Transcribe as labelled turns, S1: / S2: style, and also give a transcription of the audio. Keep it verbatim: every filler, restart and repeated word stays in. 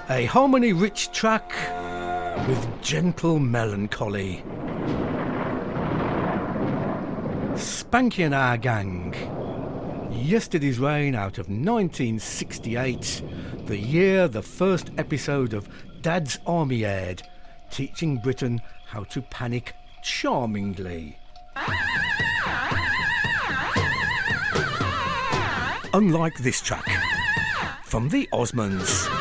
S1: A harmony-rich track with gentle melancholy. Spanky and Our Gang. Yesterday's Rain out of nineteen sixty-eight, the year the first episode of Dad's Army aired, teaching Britain how to panic charmingly. Unlike this track, from the Osmonds.